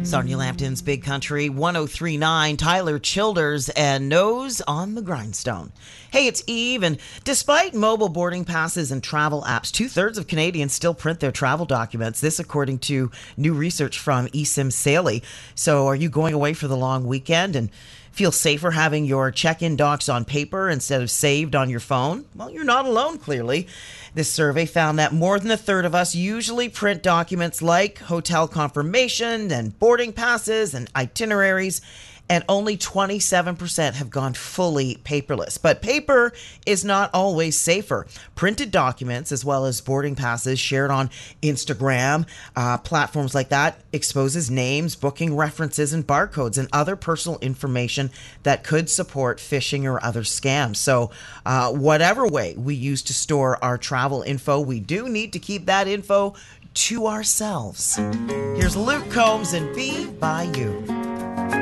Sonia Lampton's Big Country 1039, Tyler Childers and Nose on the Grindstone. Hey, it's Eve, and despite mobile boarding passes and travel apps, 2/3 of Canadians still print their travel documents. This according to new research from eSIM Saley. So are you going away for the long weekend and feel safer having your check-in docs on paper instead of saved on your phone? Well, you're not alone, clearly. This survey found that more than a third of us usually print documents like hotel confirmation and boarding passes and itineraries, and only 27% have gone fully paperless. But paper is not always safer. Printed documents, as well as boarding passes shared on Instagram, platforms like that, exposes names, booking references, and barcodes and other personal information that could support phishing or other scams. So whatever way we use to store our travel info, we do need to keep that info to ourselves. Here's Luke Combs and Be By You.